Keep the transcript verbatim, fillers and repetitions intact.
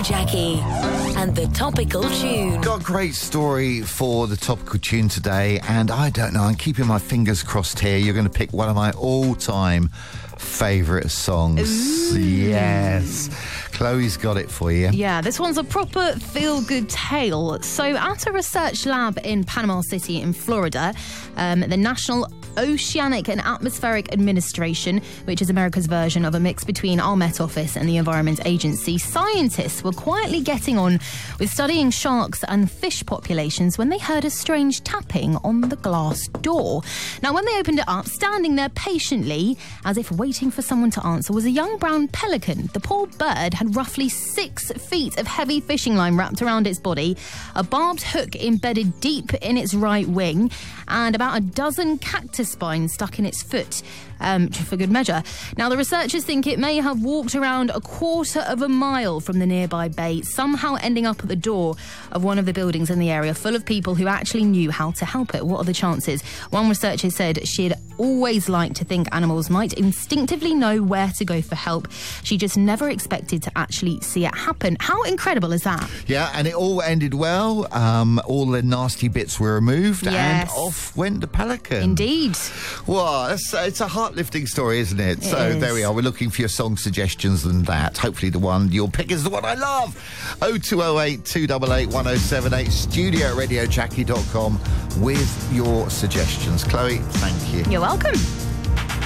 Jackie and the topical tune. Got a great story for the topical tune today, and I don't know, I'm keeping my fingers crossed here. You're going to pick one of my all-time favourite songs. Ooh. Yes. Chloe's got it for you. Yeah, this one's a proper feel-good tale. So at a research lab in Panama City in Florida, um, the National Oceanic and Atmospheric Administration, which is America's version of a mix between our Met Office and the Environment Agency, scientists were quietly getting on with studying sharks and fish populations when they heard a strange tapping on the glass door. Now, when they opened it up, standing there patiently, as if waiting for someone to answer, was a young brown pelican. The poor bird had roughly six feet of heavy fishing line wrapped around its body, a barbed hook embedded deep in its right wing, and about a dozen cactus spines stuck in its foot, um, for good measure. Now, the researchers think it may have walked around a quarter of a mile from the nearby bay, somehow ending up at the door of one of the buildings in the area, full of people who actually knew how to help it. What are the chances? One researcher said she'd always liked to think animals might instinctively know where to go for help. She just never expected to actually see it happen. How incredible is that? Yeah, and it all ended well. Um, all the nasty bits were removed, yes. and off went the pelican. Indeed. Well, it's, it's a heart-lifting story, isn't it? It so is. There we are. We're looking for your song suggestions and that. Hopefully the one you'll pick is the one I love. oh two oh eight, two eight eight, one oh seven eight, studio at radio jackie dot com with your suggestions. Chloe, thank you. You're welcome.